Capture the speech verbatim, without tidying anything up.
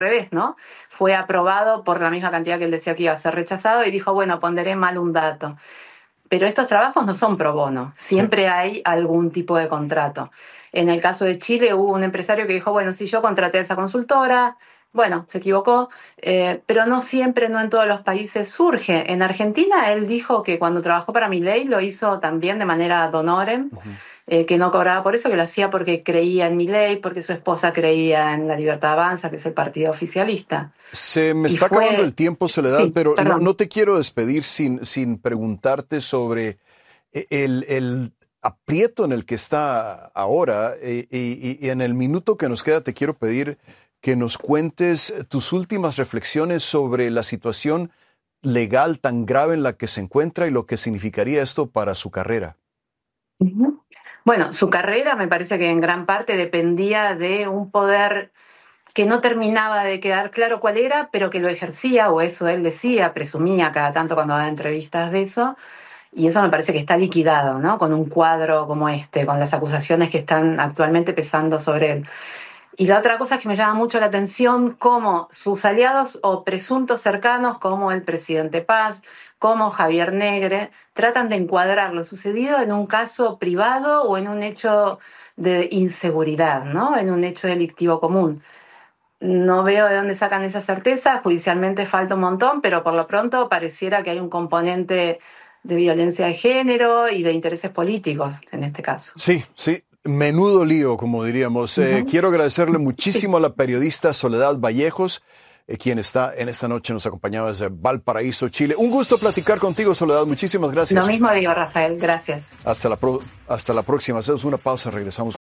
revés, ¿no? Fue aprobado por la misma cantidad que él decía que iba a ser rechazado y dijo, bueno, ponderé mal un dato. Pero estos trabajos no son pro bono, Sí. siempre hay algún tipo de contrato. En el caso de Chile hubo un empresario que dijo, bueno, si yo contraté a esa consultora, bueno, se equivocó, eh, pero no siempre, no en todos los países surge. En Argentina él dijo que cuando trabajó para Milei lo hizo también de manera ad honorem, Ujú. eh, que no cobraba por eso, que lo hacía porque creía en Milei, porque su esposa creía en La Libertad Avanza, que es el partido oficialista. Se me Y está acabando fue, el tiempo, Soledad, sí, pero no, perdón. no te quiero despedir sin, sin preguntarte sobre el, el aprieto en el que está ahora. eh, Y, y en el minuto que nos queda te quiero pedir que nos cuentes tus últimas reflexiones sobre la situación legal tan grave en la que se encuentra y lo que significaría esto para su carrera. Ujú. Bueno, su carrera me parece que en gran parte dependía de un poder que no terminaba de quedar claro cuál era, pero que lo ejercía, o eso él decía, presumía cada tanto cuando daba entrevistas de eso, y eso me parece que está liquidado, ¿no? Con un cuadro como este, con las acusaciones que están actualmente pesando sobre él. Y la otra cosa es que me llama mucho la atención, cómo sus aliados o presuntos cercanos, como el presidente Paz, como Javier Negre, tratan de encuadrar lo sucedido en un caso privado o en un hecho de inseguridad, ¿no? En un hecho delictivo común. No veo de dónde sacan esa certeza, judicialmente falta un montón, pero por lo pronto pareciera que hay un componente de violencia de género y de intereses políticos en este caso. Sí, sí, menudo lío, como diríamos. Eh, Ujú. quiero agradecerle Sí. muchísimo a la periodista Soledad Vallejos, eh, quien está en esta noche, nos acompañaba desde Valparaíso, Chile. Un gusto platicar contigo, Soledad. Muchísimas Lo gracias. mismo digo, Rafael, gracias. Hasta la, pro- hasta la próxima. Hacemos una pausa, regresamos.